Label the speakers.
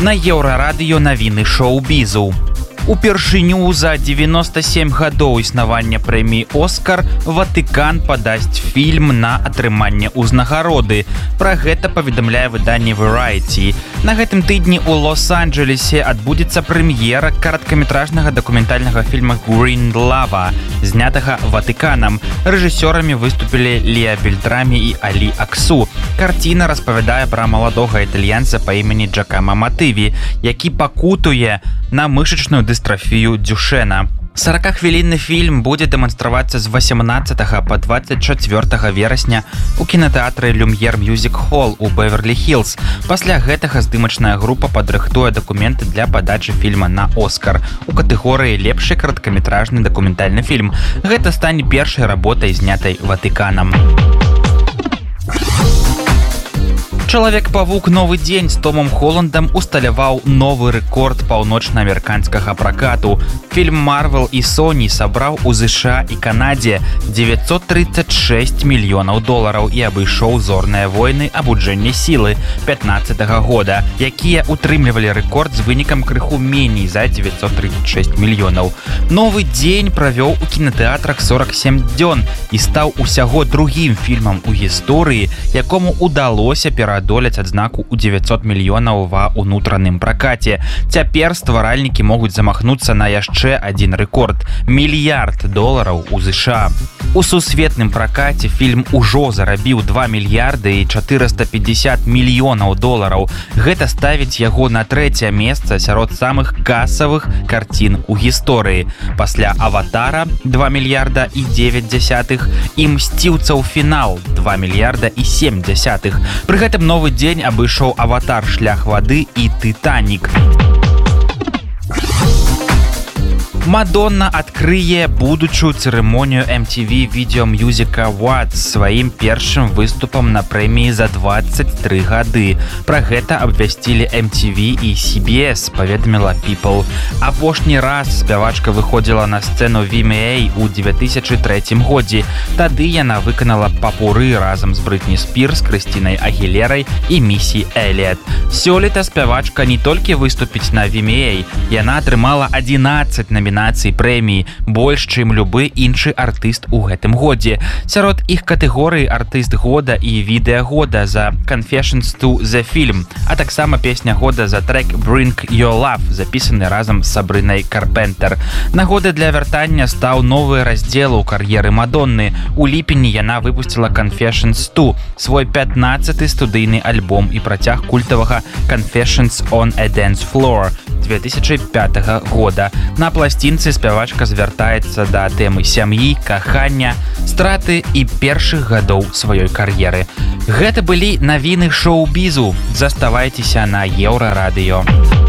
Speaker 1: На Еўрарадыё навіны шоу-бізу. Упершыню за 97 гадоў існавання прэміі «Оскар» Ватыкан падасць фільм на атрыманне ўзнагароды. Пра гэта паведамляе выданне Variety. На гэтым тыдні ў Лос-Анджелесе адбудзецца прэм'ера кароткаметражнага дакументальнага фільма «Green Lava», знятага Ватыканам. Рэжысёрамі выступілі Леа Бельтрамі і Алі Аксу. Карціна распавядае пра маладога італьянца па імені Джакама Матыві, які пакутуе на мышачную дыстрафію Дюшена. 40-хвілінны фільм будзе дэманстравацца з 18 па 24 верасня у кінатэатры Люм'ер Мьюзік Холл у Беверлі-Хілз. Пасля гэтага здымачная група падрыхтуе дакументы для падачы фільма на «Оскар» у катэгорыі «Лепшы кароткаметражны дакументальны фільм». Гэта стане першай работай, знятай Ватыканам. Чалавек-павук «Новы дзень» з Томом Холландам усталяваў новы рэкорд паўночна-амерыканскага пракату. Фільм «Марвел» і «Соні» сабраў у ЗША і Канадзе 936 мільёнаў долараў і абышоў «Зорныя войны. Абуджэнне сілы» 15-го года, якія утрымлівалі рэкорд з вынікам крыху меней за 936 мільёнаў. «Новы дзень» правёў у кінатэатрах 47 дзён і стаў усяго другім фільмам у гісторыі, якому удалося пераадолець адзнаку ў 900 мільёнаў ва ўнутраным пракаце. Цяпер стваральнікі могуць замахнуцца на яшчэ адзін рэкорд – $1 мільярд у ЗША. У сусветным пракаце фільм ужо зарабіў 2 мільярды і 450 мільёнаў долараў. Гэта ставіць яго на трэцяе месца сярод самых касавых карцін у гісторыі. Пасля «Аватара» 2 мільярда і 9 дзясятых і «Мсціўцаў фінал» 2 мільярда і 7 дзясятых. Пры гэтым «Новы дзень» абышоў «Аватар. Шлях вады» і «Тытанік». Мадонна адкрые будучую цырымонію MTV Video Music Awards сваім першым выступам на прэміі за 23 гады. Пра гэта абвясцілі MTV і CBS, паведаміла People. Апошні раз спявачка выходзіла на сцэну VMA ў 2003 годзе. Тады яна выканала папуры разам з Брытні Спірс, Крыстінай Агілерай і Місі Эліят. Сёлета спявачка не толькі выступіць на VMA, яна атрымала 11 номінацый прэміі, больш, чым любы іншы артыст у гэтым годзе. Сярод іх катэгорыі артыст года і відэа года за Confessions to the Film, а таксама песня года за трек Bring Your Love, запісаны разам з Сабрынай Карпентер. Нагодай для вяртання стаў новы раздзел у кар'еры Мадонны. У ліпені яна выпусціла Confessions 2, свой 15-й студыйны альбом і працяг культавага Confessions on a Dance Floor 2005 года. На пласцінцы спявачка звяртаецца да тэмы сям'і, кахання, страты і першых гадоў сваёй кар'еры. Гэта былі навіны шоу-бізу. Заставайцеся на Еўрарадыё.